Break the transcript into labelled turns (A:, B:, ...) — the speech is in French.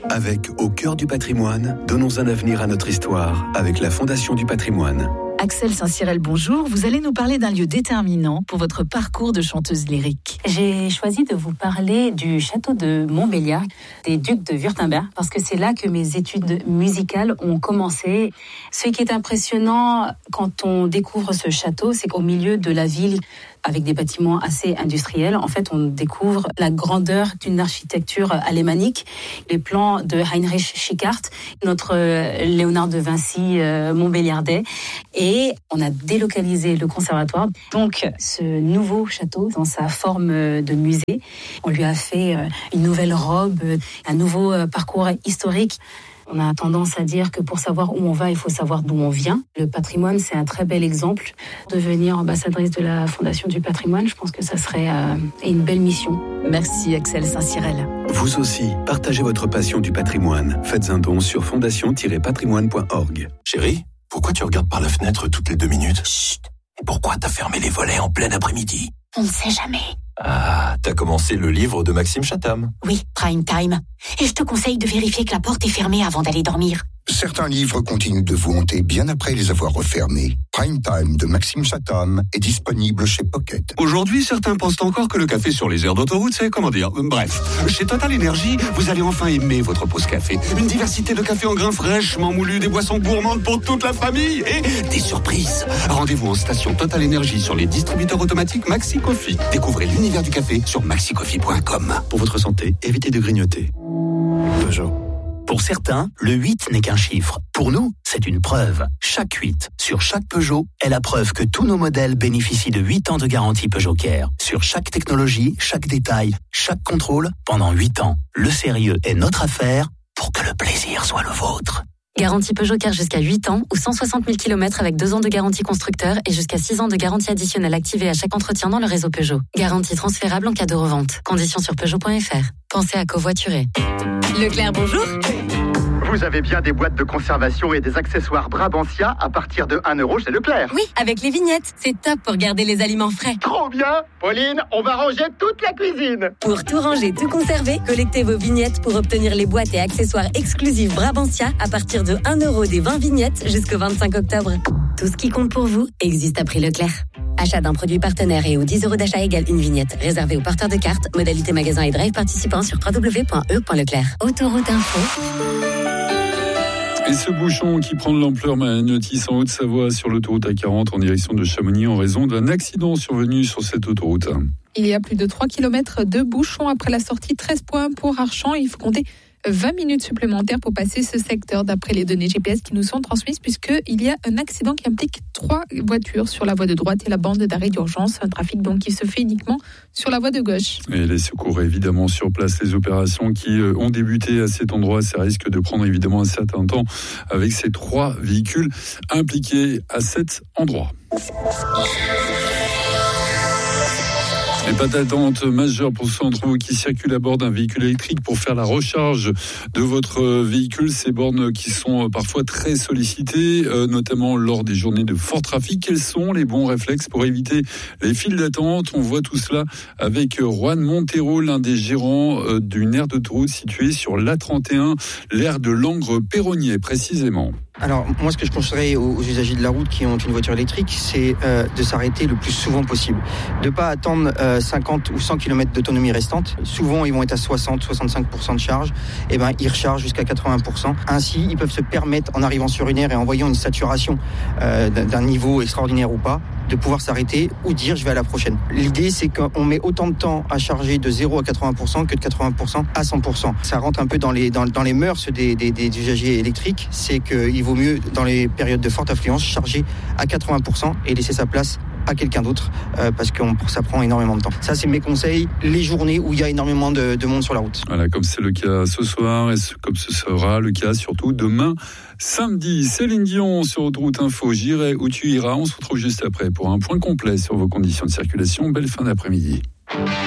A: Avec Au cœur du patrimoine, donnons un avenir à notre histoire avec la Fondation du patrimoine.
B: Axel Saint-Cyrel, bonjour. Vous allez nous parler d'un lieu déterminant pour votre parcours de chanteuse lyrique.
C: J'ai choisi de vous parler du château de Montbéliard, des ducs de Wurtemberg, parce que c'est là que mes études musicales ont commencé. Ce qui est impressionnant quand on découvre ce château, c'est qu'au milieu de la ville, avec des bâtiments assez industriels, en fait, on découvre la grandeur d'une architecture alémanique, les plans de Heinrich Schickhardt, notre Léonard de Vinci montbéliardais, et on a délocalisé le conservatoire. Donc, ce nouveau château, dans sa forme de musée, on lui a fait une nouvelle robe, un nouveau parcours historique. On a tendance à dire que pour savoir où on va, il faut savoir d'où on vient. Le patrimoine, c'est un très bel exemple. Devenir ambassadrice de la Fondation du patrimoine, je pense que ça serait une belle mission.
B: Merci Axel Saint-Cyrel.
A: Vous aussi, partagez votre passion du patrimoine. Faites un don sur fondation-patrimoine.org.
D: Chérie, pourquoi tu regardes par la fenêtre toutes les 2 minutes ? Chut. Et pourquoi t'as fermé les volets en plein après-midi ?
E: On ne sait jamais.
D: Ah, t'as commencé le livre de Maxime Chatham.
E: Oui, Prime Time. Et je te conseille de vérifier que la porte est fermée avant d'aller dormir.
F: Certains livres continuent de vous hanter bien après les avoir refermés. Prime Time de Maxime Chatham est disponible chez Pocket.
G: Aujourd'hui, certains pensent encore que le café sur les aires d'autoroute, c'est comment dire. Bref, chez Total Energy, vous allez enfin aimer votre pause café. Une diversité de cafés en grains fraîchement moulus, des boissons gourmandes pour toute la famille et des surprises. Rendez-vous en station Total Energy sur les distributeurs automatiques Maxi Coffee. Découvrez l'univers du café sur maxicoffee.com.
A: Pour votre santé, évitez de grignoter. Peugeot.
H: Pour certains, le 8 n'est qu'un chiffre. Pour nous, c'est une preuve. Chaque 8 sur chaque Peugeot est la preuve que tous nos modèles bénéficient de 8 ans de garantie Peugeot Care. Sur chaque technologie, chaque détail, chaque contrôle, pendant 8 ans. Le sérieux est notre affaire pour que le plaisir soit le vôtre.
I: Garantie Peugeot Care jusqu'à 8 ans ou 160 000 km avec 2 ans de garantie constructeur et jusqu'à 6 ans de garantie additionnelle activée à chaque entretien dans le réseau Peugeot. Garantie transférable en cas de revente. Conditions sur Peugeot.fr. Pensez à covoiturer.
J: Leclerc, bonjour.
K: Vous avez bien des boîtes de conservation et des accessoires Brabantia à partir de 1 € chez Leclerc.
J: Oui, avec les vignettes. C'est top pour garder les aliments frais.
K: Trop bien. Pauline, on va ranger toute la cuisine.
J: Pour tout ranger, tout conserver, collectez vos vignettes pour obtenir les boîtes et accessoires exclusifs Brabantia à partir de 1 € des 20 vignettes jusqu'au 25 octobre. Tout ce qui compte pour vous existe à prix Leclerc. Achat d'un produit partenaire et aux 10 € d'achat égale une vignette. Réservé aux porteurs de cartes. Modalité magasin et drive participant sur www.e.leclerc. Autoroute Info.
L: Et ce bouchon qui prend de l'ampleur m'a notice en Haute-Savoie sur l'autoroute A40 en direction de Chamonix en raison d'un accident survenu sur cette autoroute.
M: Il y a plus de 3 km de bouchons après la sortie 13 points pour Archamps. Il faut compter 20 minutes supplémentaires pour passer ce secteur d'après les données GPS qui nous sont transmises puisqu'il y a un accident qui implique 3 voitures sur la voie de droite et la bande d'arrêt d'urgence. Un trafic donc qui se fait uniquement sur la voie de gauche.
L: Et les secours évidemment sur place. Les opérations qui ont débuté à cet endroit, ça risque de prendre évidemment un certain temps avec ces 3 véhicules impliqués à cet endroit. Et pas d'attente majeure pour ceux d'entre vous qui circulent à bord d'un véhicule électrique pour faire la recharge de votre véhicule. Ces bornes qui sont parfois très sollicitées, notamment lors des journées de fort trafic. Quels sont les bons réflexes pour éviter les files d'attente ? On voit tout cela avec Juan Montero, l'un des gérants d'une aire d'autoroute située sur l'A31, l'aire de Langres-Perronnier précisément.
N: Alors, moi, ce que je conseillerais aux usagers de la route qui ont une voiture électrique, c'est de s'arrêter le plus souvent possible. De ne pas attendre 50 ou 100 km d'autonomie restante. Souvent, ils vont être à 60-65% de charge. Et ben, ils rechargent jusqu'à 80%. Ainsi, ils peuvent se permettre, en arrivant sur une aire et en voyant une saturation d'un niveau extraordinaire ou pas, de pouvoir s'arrêter ou dire je vais à la prochaine. L'idée, c'est qu'on met autant de temps à charger de 0 à 80% que de 80% à 100%. Ça rentre un peu dans les mœurs des usagers électriques. C'est qu'il vaut mieux, dans les périodes de forte affluence, charger à 80% et laisser sa place à quelqu'un d'autre parce que ça prend énormément de temps. Ça, c'est mes conseils les journées où il y a énormément de monde sur la route.
L: Voilà, comme c'est le cas ce soir et comme ce sera le cas surtout demain samedi. Céline Dion sur Autoroute Info. J'irai où tu iras. On se retrouve juste après pour un point complet sur vos conditions de circulation. Belle fin d'après-midi.